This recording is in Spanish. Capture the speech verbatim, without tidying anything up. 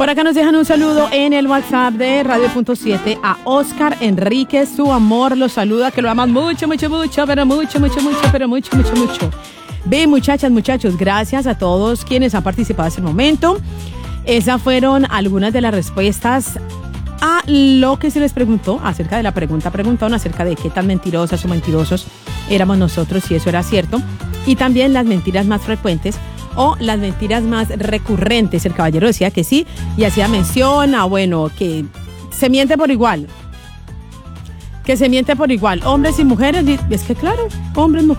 Por acá nos dejan un saludo en el WhatsApp de Radio Punto siete a Oscar Enríquez, su amor, lo saluda, que lo aman mucho, mucho, mucho, pero mucho, mucho, mucho, pero mucho, mucho, mucho. Ve, muchachas, muchachos, gracias a todos quienes han participado en este momento. Esas fueron algunas de las respuestas a lo que se les preguntó acerca de la pregunta preguntón, acerca de qué tan mentirosas o mentirosos éramos nosotros, si eso era cierto, y también las mentiras más frecuentes o las mentiras más recurrentes. El caballero decía que sí y hacía mención a, bueno, que se miente por igual, que se miente por igual, hombres y mujeres. Es que claro, hombres, mujeres.